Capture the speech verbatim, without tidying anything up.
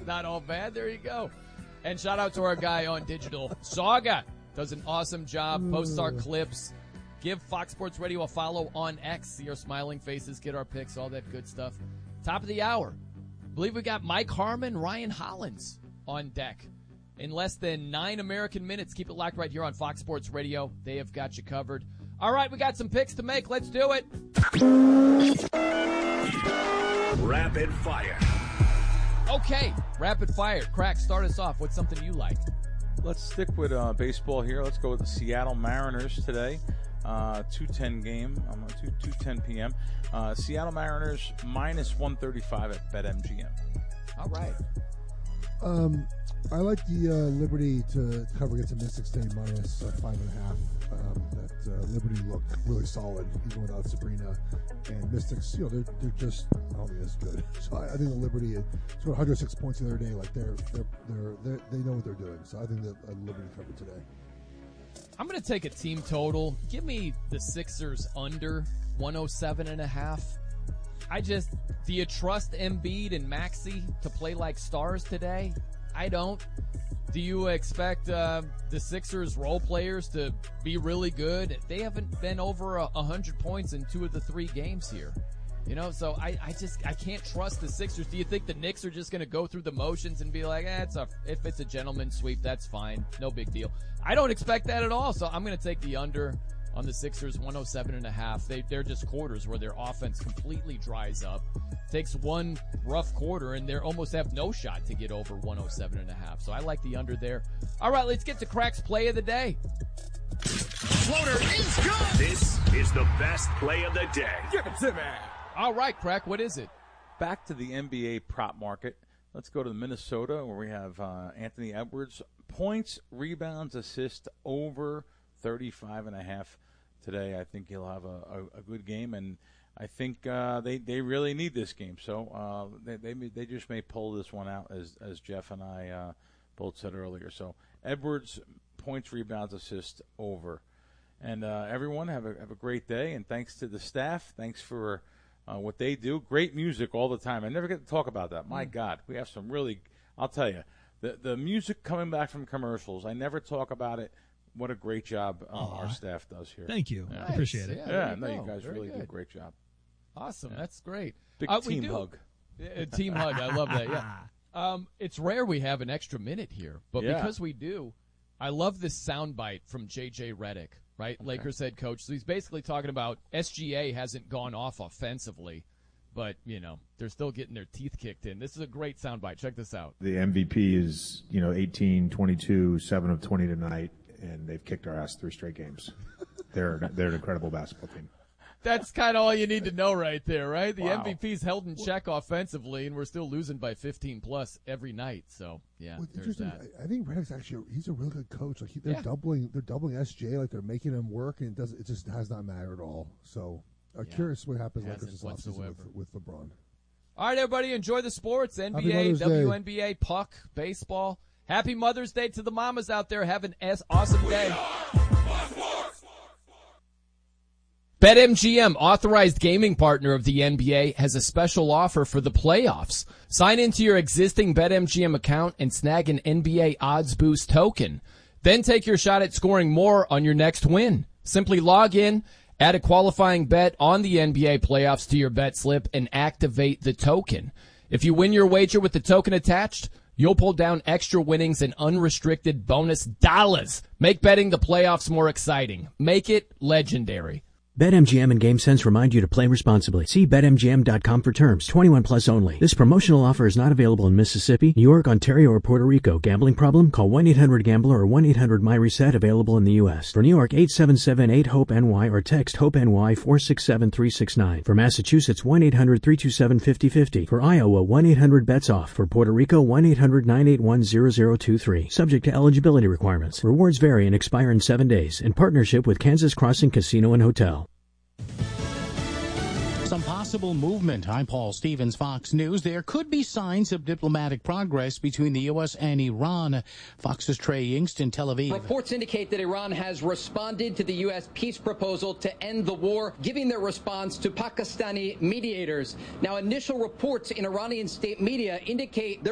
not all bad. There you go. And shout out to our guy on digital, Saga. Does an awesome job. Posts our clips. Give Fox Sports Radio a follow on X. See our smiling faces, get our picks, all that good stuff. Top of the hour. I believe we got Mike Harmon, Ryan Hollins on deck. In less than nine American minutes. Keep it locked right here on Fox Sports Radio. They have got you covered. All right, we got some picks to make. Let's do it. Rapid fire. Okay, rapid fire. Crack, start us off. What's something you like? Let's stick with uh, baseball here. Let's go with the Seattle Mariners today. Uh, two ten game, um, two ten p.m. Uh, Seattle Mariners minus one thirty-five at BetMGM. All right. Um, I like the uh, Liberty to cover against the Mystics today minus uh, five and a half. Um, that uh, Liberty looked really solid even without Sabrina, and Mystics, you know, they're they're just I don't think as good. So I, I think the Liberty scored one hundred six points the other day. Like they're they're they're, they're they know what they're doing. So I think that uh, Liberty covered today. I'm going to take a team total. Give me the Sixers under one oh seven and a half. I just, do you trust Embiid and Maxey to play like stars today? I don't. Do you expect uh, the Sixers role players to be really good? They haven't been over a one hundred points in two of the three games here. You know, so I, I just I can't trust the Sixers. Do you think the Knicks are just going to go through the motions and be like, eh, it's a, if it's a gentleman's sweep, that's fine. No big deal. I don't expect that at all, so I'm going to take the under on the Sixers, one oh seven and a half. They, they're just quarters where their offense completely dries up. Takes one rough quarter, and they almost have no shot to get over one oh seven and a half. So I like the under there. All right, let's get to Crack's play of the day. Floater is good. This is the best play of the day. Give it to me. All right, Crack, what is it? Back to the N B A prop market. Let's go to Minnesota, where we have uh, Anthony Edwards. Points, rebounds, assists over thirty-five and a half today. I think he'll have a, a, a good game, and I think uh, they, they really need this game. So uh, they, they they just may pull this one out, as as Jeff and I uh, both said earlier. So Edwards, points, rebounds, assists over. And uh, everyone have a have a great day, and thanks to the staff. Thanks for uh, what they do. Great music all the time. I never get to talk about that. My mm. God, we have some really. I'll tell you, the the music coming back from commercials. I never talk about it. What a great job uh, our staff does here. Thank you. Nice. I appreciate it. Yeah, yeah no, you you guys Very really good. do a great job. Awesome. Yeah. That's great. Big uh, team hug. A team hug. I love that. Yeah. Um, it's rare we have an extra minute here, but yeah. because we do, I love this soundbite from J J Redick, right? Okay. Lakers head coach. So he's basically talking about S G A hasn't gone off offensively, but, you know, they're still getting their teeth kicked in. This is a great soundbite. Check this out. The M V P is, you know, eighteen, twenty-two, seven of twenty tonight, and they've kicked our ass three straight games. They're they're an incredible basketball team. That's kind of all you need to know right there, right? The wow. M V P's held in check offensively, and we're still losing by fifteen plus every night. So, yeah, well, there's that. I think Redick's actually he's a real good coach. Like he, they're Yeah. doubling they're doubling S J, like they're making him work, and it does it just has not mattered at all. So I'm Yeah. curious what happens like Hasn't this offseason whatsoever. with, with LeBron. All right, everybody, enjoy the sports. N B Happy A, Mother's Day. W N B A, puck, baseball. Happy Mother's Day to the mamas out there. Have an S- awesome day. BetMGM, authorized gaming partner of the N B A, has a special offer for the playoffs. Sign into your existing BetMGM account and snag an N B A Odds Boost token. Then take your shot at scoring more on your next win. Simply log in, add a qualifying bet on the N B A playoffs to your bet slip, and activate the token. If you win your wager with the token attached, you'll pull down extra winnings and unrestricted bonus dollars. Make betting the playoffs more exciting. Make it legendary. BetMGM and GameSense remind you to play responsibly. See Bet M G M dot com for terms. twenty-one plus only. This promotional offer is not available in Mississippi, New York, Ontario, or Puerto Rico. Gambling problem? Call one eight hundred gambler or one eight hundred M Y reset, available in the U S. For New York, eight seven seven eight hope N Y or text HOPE-NY four six seven three six nine. For Massachusetts, one eight hundred three two seven five zero five zero. For Iowa, one eight hundred bets off. For Puerto Rico, one eight hundred nine eight one zero zero two three. Subject to eligibility requirements. Rewards vary and expire in seven days. In partnership with Kansas Crossing Casino and Hotel. Some possible movement. I'm Paul Stevens, Fox News. There could be signs of diplomatic progress between the U S and Iran. Fox's Trey Yingst in Tel Aviv. Reports indicate that Iran has responded to the U S peace proposal to end the war, giving their response to Pakistani mediators. Now, initial reports in Iranian state media indicate